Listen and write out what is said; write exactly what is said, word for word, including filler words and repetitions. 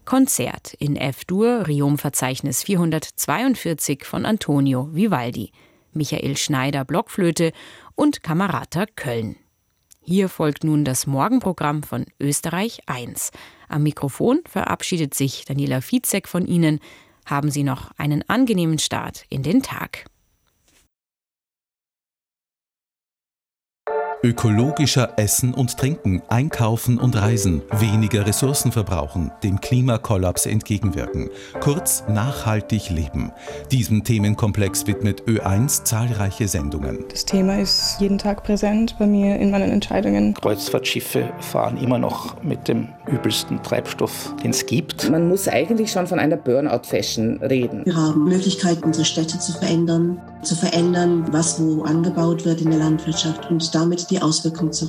Konzert in F-Dur, Riom-Verzeichnis vierhundertzweiundvierzig von Antonio Vivaldi. Michael Schneider Blockflöte und Camerata Köln. Hier folgt nun das Morgenprogramm von Österreich eins. Am Mikrofon verabschiedet sich Daniela Fitzek von Ihnen. Haben Sie noch einen angenehmen Start in den Tag. Ökologischer Essen und Trinken, Einkaufen und Reisen, weniger Ressourcen verbrauchen, dem Klimakollaps entgegenwirken, kurz nachhaltig leben. Diesem Themenkomplex widmet Ö eins zahlreiche Sendungen. Das Thema ist jeden Tag präsent bei mir in meinen Entscheidungen. Kreuzfahrtschiffe fahren immer noch mit dem übelsten Treibstoff, den es gibt. Man muss eigentlich schon von einer Burnout-Fashion reden. Wir haben Möglichkeiten, unsere Städte zu verändern, zu verändern, was wo angebaut wird in der Landwirtschaft und damit die Auswirkungen zu